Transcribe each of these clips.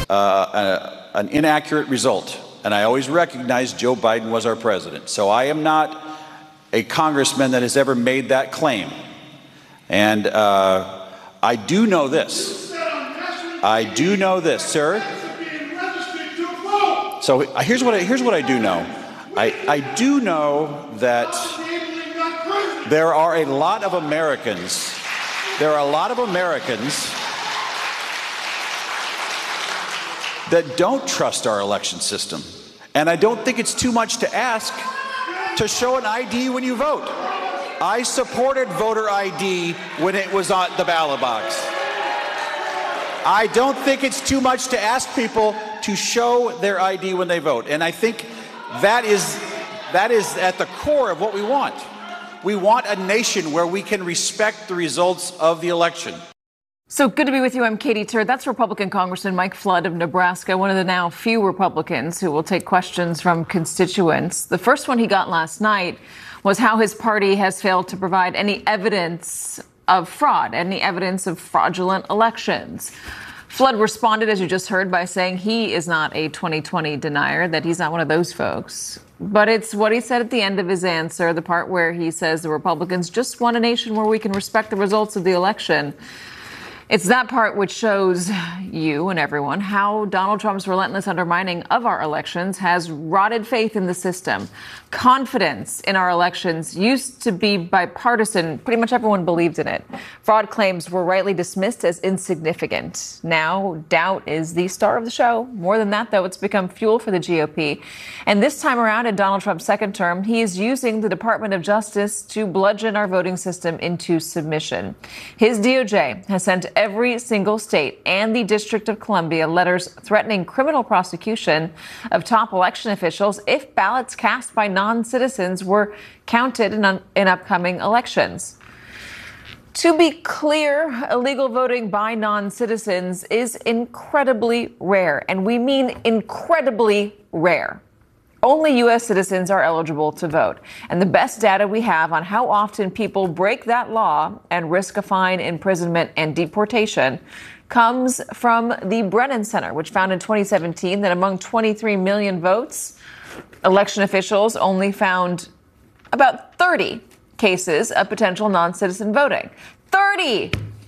an inaccurate result. And I always recognized Joe Biden was our president. So I am not a congressman that has ever made that claim. And I do know this. I do know this, sir. So here's what I do know. I do know that there are a lot of Americans. There are a lot of Americans that don't trust our election system. And I don't think it's too much to ask to show an ID when you vote. I supported voter ID when it was on the ballot box. I don't think it's too much to ask people to show their ID when they vote. And I think that is at the core of what we want. We want a nation where we can respect the results of the election. So good to be with you. I'm Katie Tur. That's Republican Congressman Mike Flood of Nebraska, one of the now few Republicans who will take questions from constituents. The first one he got last night was how his party has failed to provide any evidence of fraud, any evidence of fraudulent elections. Flood responded, as you just heard, by saying he is not a 2020 denier, that he's not one of those folks. But it's what he said at the end of his answer, the part where he says the Republicans just want a nation where we can respect the results of the election. It's that part which shows you and everyone how Donald Trump's relentless undermining of our elections has rotted faith in the system. Confidence in our elections used to be bipartisan. Pretty much everyone believed in it. Fraud claims were rightly dismissed as insignificant. Now, doubt is the star of the show. More than that, though, it's become fuel for the GOP. And this time around, in Donald Trump's second term, he is using the Department of Justice to bludgeon our voting system into submission. His DOJ has sent every single state and the District of Columbia letters threatening criminal prosecution of top election officials if ballots cast by non-citizens were counted in upcoming elections. To be clear, illegal voting by non-citizens is incredibly rare, and we mean incredibly rare. Only U.S. citizens are eligible to vote. And the best data we have on how often people break that law and risk a fine, imprisonment, and deportation comes from the Brennan Center, which found in 2017 that among 23 million votes, election officials only found about 30 cases of potential non-citizen voting. 30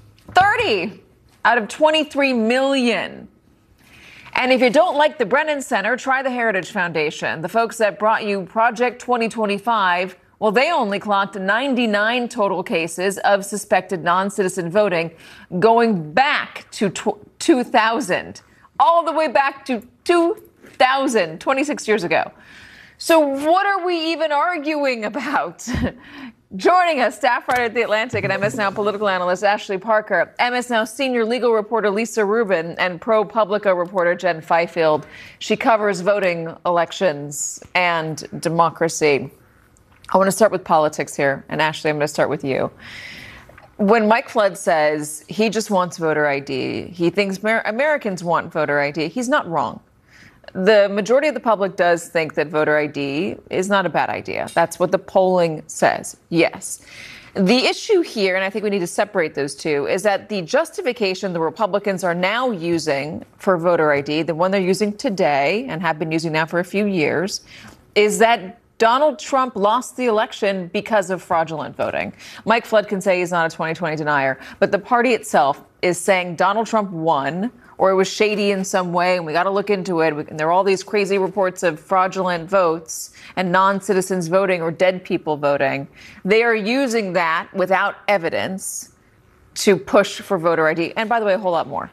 out of 23 million. And if you don't like the Brennan Center, try the Heritage Foundation. The folks that brought you Project 2025, well, they only clocked 99 total cases of suspected non-citizen voting going back to 2000, all the way back to 2000, 26 years ago. So what are we even arguing about? Joining us, staff writer at The Atlantic and MS Now political analyst Ashley Parker, MS Now senior legal reporter Lisa Rubin, and ProPublica reporter Jen Fifield. She covers voting, elections, and democracy. I want to start with politics here, and Ashley, I'm going to start with you. When Mike Flood says he just wants voter ID, he thinks Americans want voter ID, he's not wrong. The majority of the public does think that voter ID is not a bad idea. That's what the polling says. Yes. The issue here, and I think we need to separate those two, is that the justification the Republicans are now using for voter ID, the one they're using today and have been using now for a few years, is that Donald Trump lost the election because of fraudulent voting. Mike Flood can say he's not a 2020 denier, but the party itself is saying Donald Trump won, or it was shady in some way, and we got to look into it. And there are all these crazy reports of fraudulent votes and non-citizens voting or dead people voting. They are using that without evidence to push for voter ID. And by the way, a whole lot more.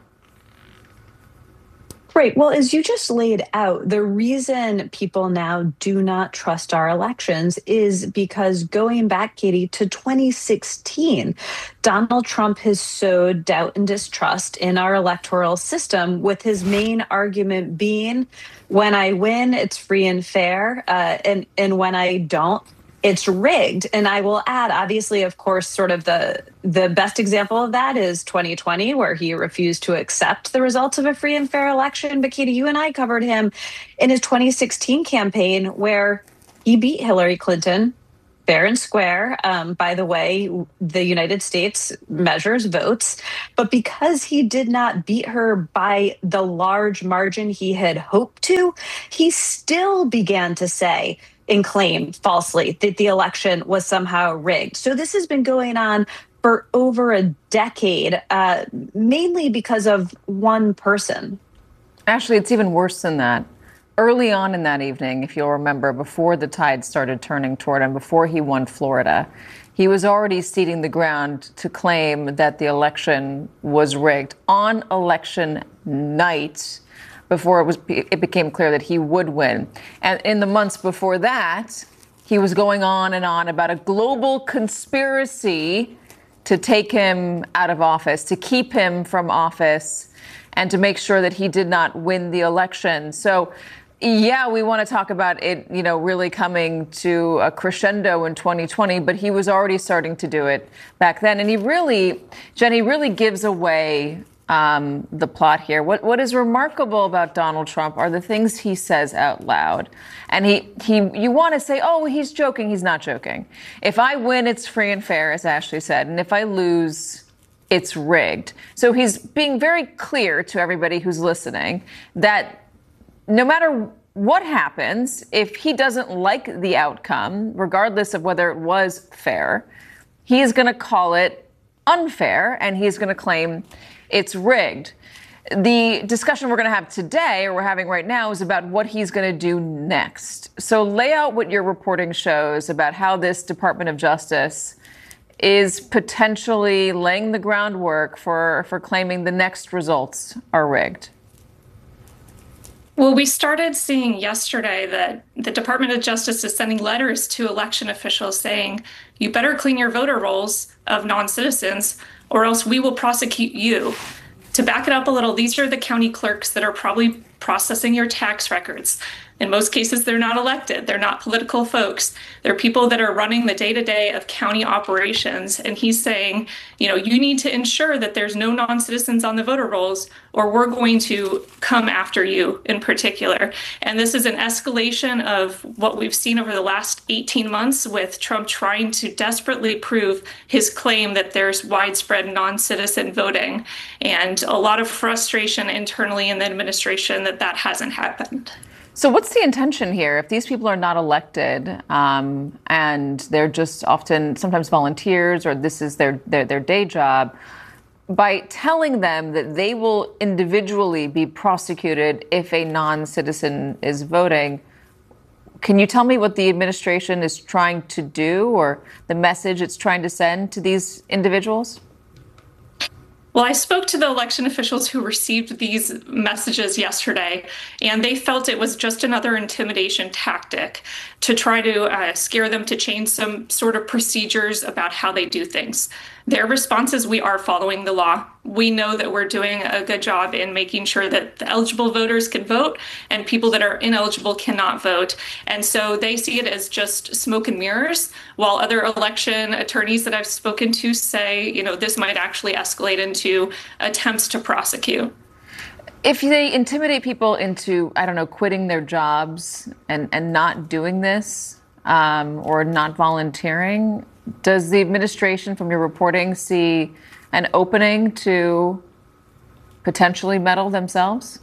Right. Well, as you just laid out, the reason people now do not trust our elections is because going back, Katie, to 2016, Donald Trump has sowed doubt and distrust in our electoral system, with his main argument being, when I win, it's free and fair, and when I don't, it's rigged. And I will add, obviously, of course, sort of the best example of that is 2020, where he refused to accept the results of a free and fair election. But Katie, you and I covered him in his 2016 campaign, where he beat Hillary Clinton Fair and square. By the way, the United States measures votes, but because he did not beat her by the large margin he had hoped to, he still began to say and claim falsely that the election was somehow rigged. So this has been going on for over a decade, mainly because of one person. Actually, it's even worse than that. Early on in that evening, if you'll remember, before the tide started turning toward him, before he won Florida, he was already ceding the ground to claim that the election was rigged on election night, before it became clear that he would win. And in the months before that, he was going on and on about a global conspiracy to take him out of office, to keep him from office, and to make sure that he did not win the election. So, yeah, we want to talk about it, really coming to a crescendo in 2020, but he was already starting to do it back then. And Jenny really gives away the plot here. What is remarkable about Donald Trump are the things he says out loud. And you want to say, oh, he's joking. He's not joking. If I win, it's free and fair, as Ashley said. And if I lose, it's rigged. So he's being very clear to everybody who's listening that no matter what happens, if he doesn't like the outcome, regardless of whether it was fair, he is going to call it unfair and he's going to claim it's rigged. The discussion we're going to have today, or we're having right now, is about what he's going to do next. So lay out what your reporting shows about how this Department of Justice is potentially laying the groundwork for claiming the next results are rigged. Well, we started seeing yesterday that the Department of Justice is sending letters to election officials saying, you better clean your voter rolls of non-citizens or else we will prosecute you. To back it up a little, these are the county clerks that are probably processing your tax records. In most cases, they're not elected. They're not political folks. They're people that are running the day-to-day of county operations. And he's saying, you need to ensure that there's no non-citizens on the voter rolls, or we're going to come after you in particular. And this is an escalation of what we've seen over the last 18 months with Trump trying to desperately prove his claim that there's widespread non-citizen voting, and a lot of frustration internally in the administration that hasn't happened. So what's the intention here? If these people are not elected and they're just sometimes volunteers, or this is their day job, by telling them that they will individually be prosecuted if a non-citizen is voting, can you tell me what the administration is trying to do, or the message it's trying to send to these individuals? Well, I spoke to the election officials who received these messages yesterday, and they felt it was just another intimidation tactic to try to scare them to change some sort of procedures about how they do things. Their response is, we are following the law. We know that we're doing a good job in making sure that the eligible voters can vote and people that are ineligible cannot vote. And so they see it as just smoke and mirrors, while other election attorneys that I've spoken to say, this might actually escalate into attempts to prosecute. If they intimidate people into, quitting their jobs and not doing this or not volunteering, does the administration, from your reporting, see an opening to potentially meddle themselves?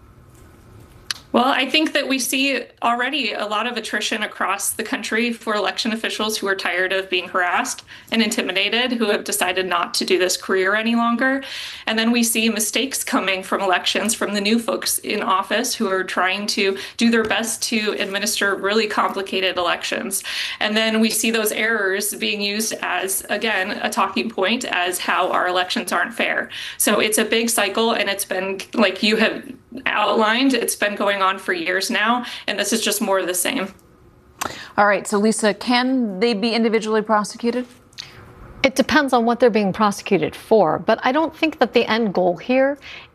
Well, I think that we see already a lot of attrition across the country for election officials who are tired of being harassed and intimidated, who have decided not to do this career any longer. And then we see mistakes coming from elections from the new folks in office who are trying to do their best to administer really complicated elections. And then we see those errors being used as, again, a talking point as how our elections aren't fair. So it's a big cycle, and it's been, like you have outlined, it's been going on for years now, and this is just more of the same. All right, so Lisa, can they be individually prosecuted? It depends on what they're being prosecuted for, but I don't think that the end goal here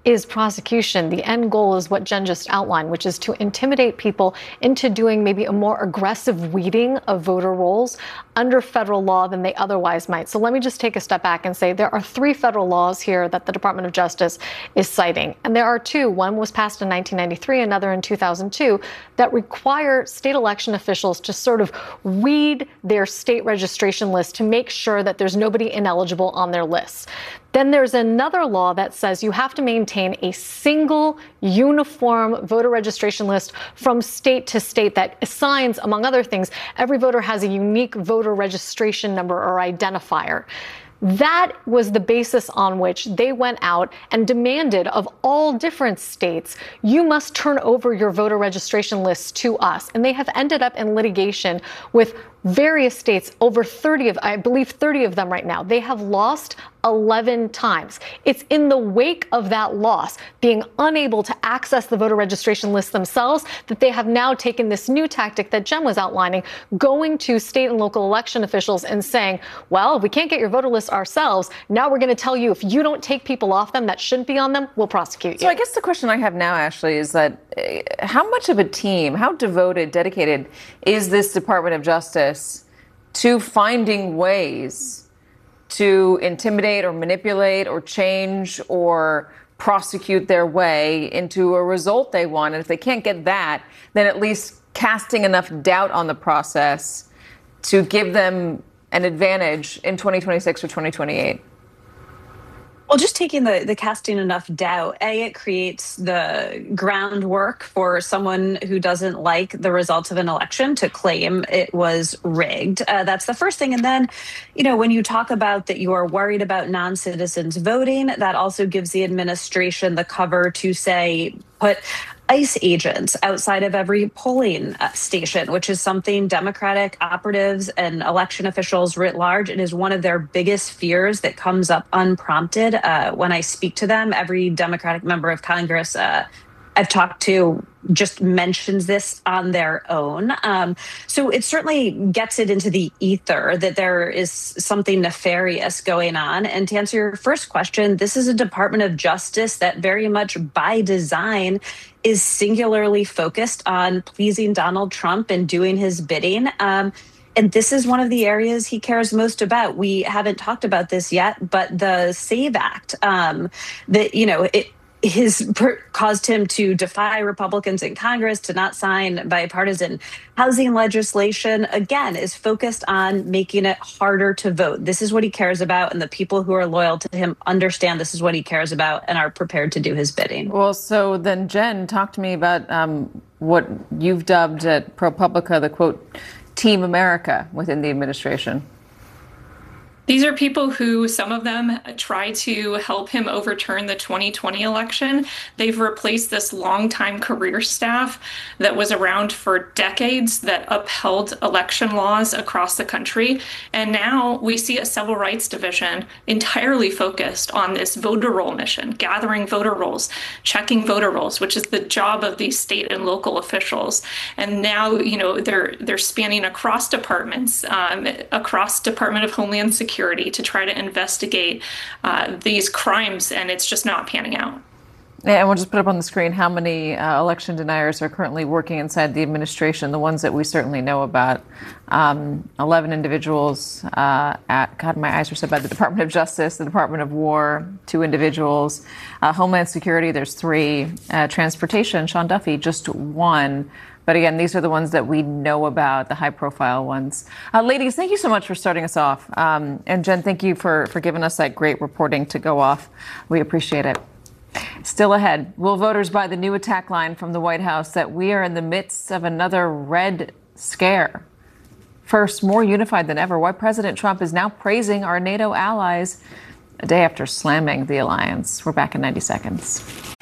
is prosecution. The end goal is what Jen just outlined, which is to intimidate people into doing maybe a more aggressive weeding of voter rolls under federal law than they otherwise might. So let me just take a step back and say there are 3 federal laws here that the Department of Justice is citing. And there are 2. One was passed in 1993, another in 2002, that require state election officials to sort of weed their state registration list to make sure that there's nobody ineligible on their lists. Then there's another law that says you have to maintain a single uniform voter registration list from state to state that assigns, among other things, every voter has a unique voter registration number or identifier. That was the basis on which they went out and demanded of all different states, you must turn over your voter registration lists to us. And they have ended up in litigation with various states, over 30 of, I believe 30 of them right now. They have lost 11 times. It's in the wake of that loss, being unable to access the voter registration list themselves, that they have now taken this new tactic that Jen was outlining, going to state and local election officials and saying, well, if we can't get your voter list ourselves, now we're going to tell you if you don't take people off them that shouldn't be on them, we'll prosecute you. So I guess the question I have now, Ashley, is that how much of a team, how devoted, dedicated is this Department of Justice to finding ways to intimidate or manipulate or change or prosecute their way into a result they want? And if they can't get that, then at least casting enough doubt on the process to give them an advantage in 2026 or 2028. Well, just taking the casting enough doubt, it creates the groundwork for someone who doesn't like the results of an election to claim it was rigged. That's the first thing. And then, when you talk about that you are worried about non-citizens voting, that also gives the administration the cover to say, put ICE agents outside of every polling station, which is something Democratic operatives and election officials writ large, it is one of their biggest fears that comes up unprompted when I speak to them. Every Democratic member of Congress I've talked to just mentions this on their own. So it certainly gets it into the ether that there is something nefarious going on. And to answer your first question, this is a Department of Justice that very much by design is singularly focused on pleasing Donald Trump and doing his bidding. And this is one of the areas he cares most about. We haven't talked about this yet, but the SAVE Act, it caused him to defy Republicans in Congress, to not sign bipartisan housing legislation, again, is focused on making it harder to vote. This is what he cares about, and the people who are loyal to him understand this is what he cares about and are prepared to do his bidding. Well, so then, Jen, talk to me about what you've dubbed at ProPublica the, quote, Team America within the administration. These are people who, some of them try to help him overturn the 2020 election. They've replaced this longtime career staff that was around for decades that upheld election laws across the country. And now we see a civil rights division entirely focused on this voter roll mission, gathering voter rolls, checking voter rolls, which is the job of these state and local officials. And now, they're spanning across departments, across Department of Homeland Security, to try to investigate these crimes, and it's just not panning out. And we'll just put up on the screen how many election deniers are currently working inside the administration, the ones that we certainly know about. 11 individuals God, my eyes are set by the Department of Justice, the Department of War, 2 individuals. Homeland Security, there's 3. Transportation, Sean Duffy, just 1. But again, these are the ones that we know about, the high-profile ones. Ladies, thank you so much for starting us off. And Jen, thank you for giving us that great reporting to go off. We appreciate it. Still ahead, will voters buy the new attack line from the White House that we are in the midst of another red scare? First, more unified than ever, why President Trump is now praising our NATO allies a day after slamming the alliance. We're back in 90 seconds.